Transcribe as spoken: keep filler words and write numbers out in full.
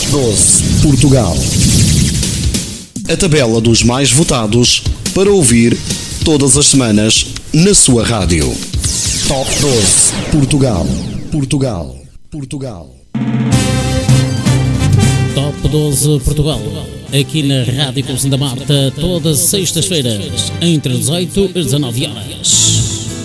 doze Portugal. A tabela dos mais votados para ouvir todas as semanas na sua rádio. Top doze Portugal. Portugal. Portugal. Top doze Portugal. Aqui na Rádio Santa Marta, todas as sextas-feiras, entre dezoito e dezanove horas.